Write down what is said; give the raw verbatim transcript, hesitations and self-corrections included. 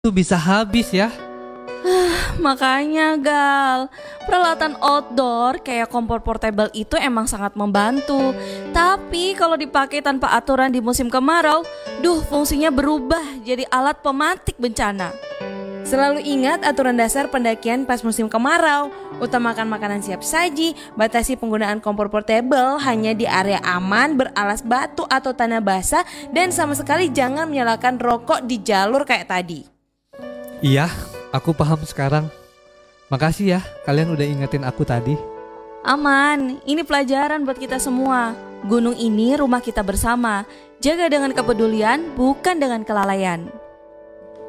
Itu bisa habis ya. Makanya Gal, peralatan outdoor kayak kompor portable itu emang sangat membantu. Tapi kalau dipakai tanpa aturan di musim kemarau, duh fungsinya berubah jadi alat pematik bencana. Selalu ingat aturan dasar pendakian pas musim kemarau. Utamakan makanan siap saji, batasi penggunaan kompor portable hanya di area aman beralas batu atau tanah basah, dan sama sekali jangan menyalakan rokok di jalur kayak tadi. Iya, aku paham sekarang. Makasih ya kalian udah ingetin aku tadi. Aman, ini pelajaran buat kita semua. Gunung ini rumah kita bersama. Jaga dengan kepedulian, bukan dengan kelalaian.